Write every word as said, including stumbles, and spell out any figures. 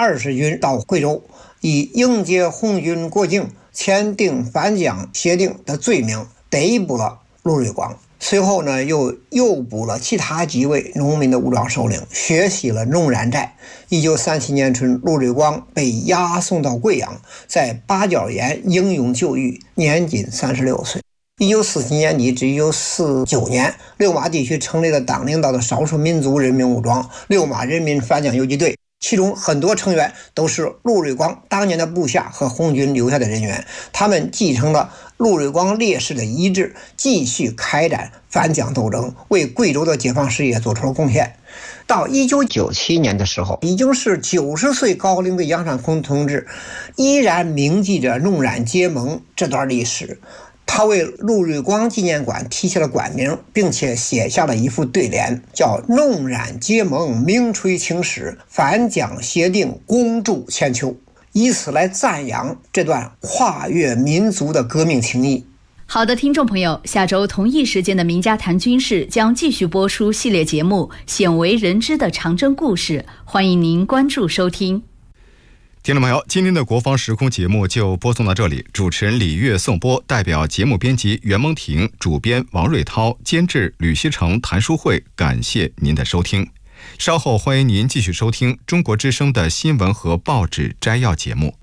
二十军到贵州，以迎接红军过境、签订反蒋协定的罪名逮捕了陆瑞光。随后呢，又诱捕了其他几位农民的武装首领，血洗了农染寨。一九三七年春，陆瑞光被押送到贵阳，在八角岩英勇就狱，年仅三十六岁。一九四七年底至一九四九年，六马地区成立了党领导的少数民族人民武装六马人民反蒋游击队，其中很多成员都是陆瑞光当年的部下和红军留下的人员，他们继承了陆瑞光烈士的遗志，继续开展反蒋斗争，为贵州的解放事业做出了贡献。到一九九七年的时候，已经是九十岁高龄的杨尚昆同志依然铭记着弄染结盟这段历史。他为陆瑞光纪念馆题写了馆名，并且写下了一副对联，叫弄染结盟名垂青史，反蒋协定恭祝千秋，以此来赞扬这段跨越民族的革命情谊。 好的，听众朋友，下周同一时间的名家谈军事将继续播出系列节目《鲜为人知的长征故事》，欢迎您关注收听。 听众朋友，今天的国防时空节目就播送到这里，主持人李月颂播，代表节目编辑袁蒙婷、主编王瑞涛、监制吕希成、谭书慧，感谢您的收听。稍后欢迎您继续收听中国之声的新闻和报纸摘要节目。